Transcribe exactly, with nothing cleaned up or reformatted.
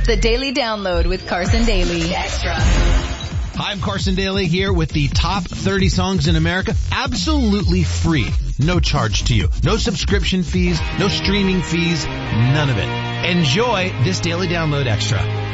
The Daily Download with Carson Daly. Extra. Hi, I'm Carson Daly here with the top thirty songs in America. Absolutely free. No charge to you. No subscription fees, no streaming fees, none of it. Enjoy this Daily Download Extra.